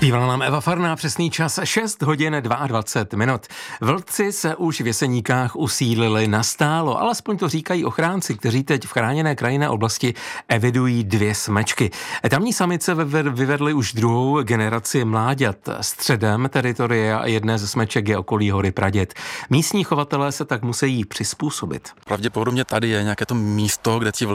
Zpívala nám Eva Farná, přesný čas 6 hodin 22 minut. Vlci se už v Jeseníkách usídlili nastálo, alespoň to říkají ochránci, kteří teď v chráněné krajinné oblasti evidují 2 smečky. Tamní samice vyvedly už druhou generaci mláďat. Středem teritoria jedné ze smeček je okolí hory Praděd. Místní chovatelé se tak musí přizpůsobit. Pravděpodobně tady je nějaké to místo, kde ti